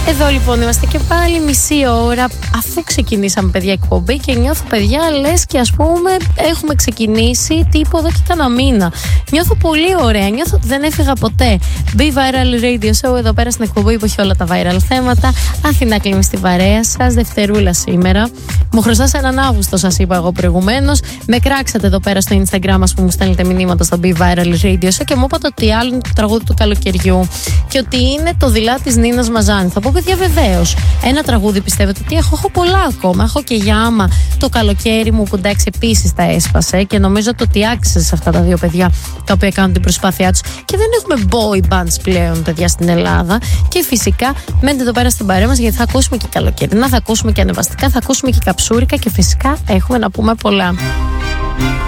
Εδώ λοιπόν είμαστε και πάλι μισή ώρα αφού ξεκινήσαμε, παιδιά, εκπομπή, και νιώθω, παιδιά, λες και ας πούμε έχουμε ξεκινήσει τύπου εδώ και κανένα μήνα. Νιώθω πολύ ωραία, νιώθω ότι δεν έφυγα ποτέ. Be Viral Radio Show εδώ πέρα στην εκπομπή που έχει όλα τα viral θέματα. Αθηνά Κλίμη στη παρέα σας, Δευτερούλα σήμερα. Μου χρωστάς έναν Αύγουστο, σας είπα εγώ προηγουμένως. Με κράξατε εδώ πέρα στο Instagram μας που μου στέλνετε μηνύματα στο Be Viral Radio Show και μου είπατε ότι άλλο είναι το τραγούδι του καλοκαιριού και ότι είναι το δειλά της Νίνας Μαζάνη. Θα πω, παιδιά, βεβαίως. Ένα τραγούδι πιστεύετε ότι έχω πολλά ακόμα. Έχω και για άμα το καλοκαίρι μου που εντάξει επίσης τα έσπασε και νομίζω ότι άξιζε σε αυτά τα δύο παιδιά τα οποία κάνουν την προσπάθειά τους. Και δεν έχουμε boy bands πλέον, παιδιά, στην Ελλάδα. Και φυσικά μένετε εδώ πέρα στην παρέα μας γιατί θα ακούσουμε και καλοκαιρινά, θα ακούσουμε και ανεβαστικά, θα ακούσουμε και καψούρικα και φυσικά έχουμε να πούμε πολλά.